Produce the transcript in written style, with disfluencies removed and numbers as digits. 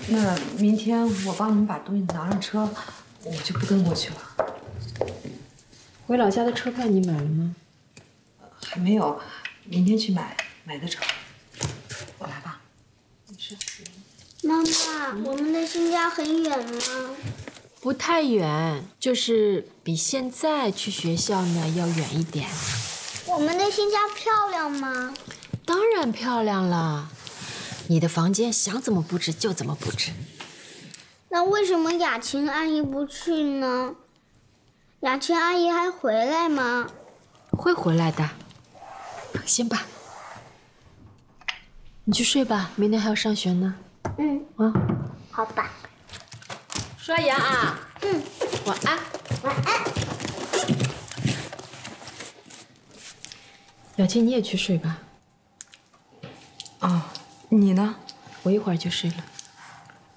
那明天我帮你们把东西拿上车，我就不跟过去了。 回老家的车票你买了吗？ 还没有，明天去买，买得成。我来吧。你吃。 妈妈，我们的新家很远吗？ 不太远，就是比现在去学校呢要远一点。 我们的新家漂亮吗？ 当然漂亮了，你的房间想怎么布置就怎么布置。 那为什么雅琴阿姨不去呢？雅琴阿姨还回来吗？ 会回来的，放心吧。你去睡吧，明天还要上学呢。 好吧。 刷牙啊。晚安。 晚安。 雅琴，你也去睡吧。 哦，你呢？ 我一会儿就睡了。